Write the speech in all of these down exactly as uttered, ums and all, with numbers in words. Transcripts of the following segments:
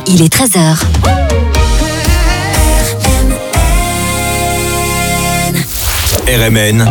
il est treize heures. R M N,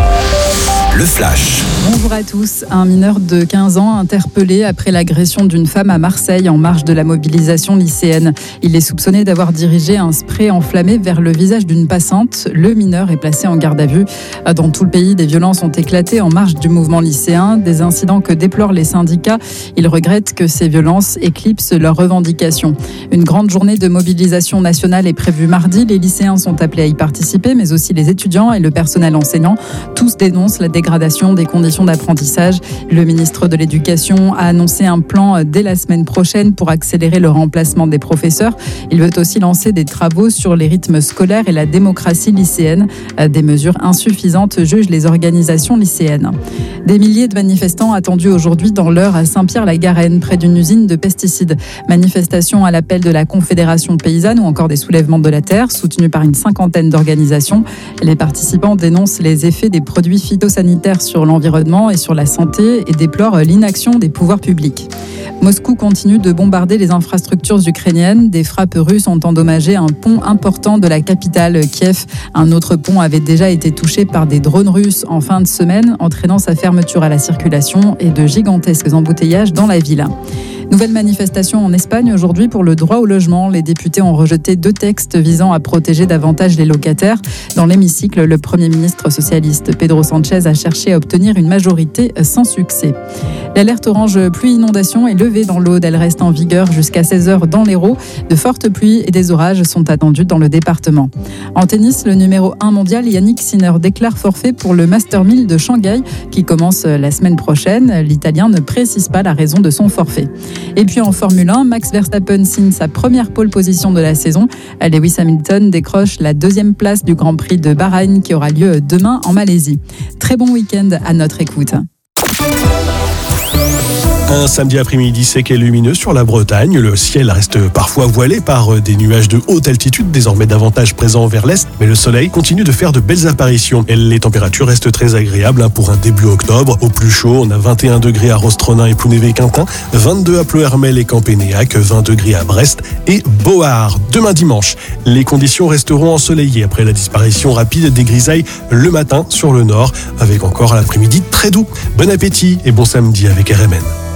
le flash. Bonjour à tous. Un mineur de quinze ans interpellé après l'agression d'une femme à Marseille en marge de la mobilisation lycéenne. Il est soupçonné d'avoir dirigé un spray enflammé vers le visage d'une passante. Le mineur est placé en garde à vue. Dans tout le pays, des violences ont éclaté en marge du mouvement lycéen. Des incidents que déplorent les syndicats. Ils regrettent que ces violences éclipsent leurs revendications. Une grande journée de mobilisation nationale est prévue mardi. Les lycéens sont appelés à y participer, mais aussi les étudiants et le personnel enseignant. Tous dénoncent la dégradation des conditions d'apprentissage. Le ministre de l'Éducation a annoncé un plan dès la semaine prochaine pour accélérer le remplacement des professeurs. Il veut aussi lancer des travaux sur les rythmes scolaires et la démocratie lycéenne. Des mesures insuffisantes jugent les organisations lycéennes. Des milliers de manifestants attendus aujourd'hui dans l'Eure à Saint-Pierre-la-Garenne, près d'une usine de pesticides. Manifestation à l'appel de la Confédération paysanne ou encore des soulèvements de la terre, soutenus par une cinquantaine d'organisations. Les participants dénoncent les effets des produits phytosanitaires sur l'environnement et sur la santé et déplore l'inaction des pouvoirs publics. Moscou continue de bombarder les infrastructures ukrainiennes. Des frappes russes ont endommagé un pont important de la capitale Kiev. Un autre pont avait déjà été touché par des drones russes en fin de semaine, entraînant sa fermeture à la circulation et de gigantesques embouteillages dans la ville. Nouvelle manifestation en Espagne aujourd'hui pour le droit au logement. Les députés ont rejeté deux textes visant à protéger davantage les locataires. Dans l'hémicycle, le Premier ministre socialiste Pedro Sánchez a cherché à obtenir une majorité sans succès. L'alerte orange pluie-inondation est levée dans l'Aude. Elle reste en vigueur jusqu'à seize heures dans l'Hérault. De fortes pluies et des orages sont attendus dans le département. En tennis, le numéro un mondial Yannick Sinner déclare forfait pour le Master mille de Shanghai qui commence la semaine prochaine. L'Italien ne précise pas la raison de son forfait. Et puis en Formule un, Max Verstappen signe sa première pole position de la saison. Lewis Hamilton décroche la deuxième place du Grand Prix de Bahreïn qui aura lieu demain en Malaisie. Très bon week-end à notre écoute. Un samedi après-midi sec et lumineux sur la Bretagne. Le ciel reste parfois voilé par des nuages de haute altitude, désormais davantage présents vers l'est, mais le soleil continue de faire de belles apparitions. Et les températures restent très agréables pour un début octobre. Au plus chaud, on a vingt et un degrés à Rostronin et Plounévez-Quintin, vingt-deux à Pleuhermel et Campénéac, vingt degrés à Brest et Beauhard. Demain dimanche, les conditions resteront ensoleillées après la disparition rapide des grisailles le matin sur le nord, avec encore à l'après-midi très doux. Bon appétit et bon samedi avec R M N.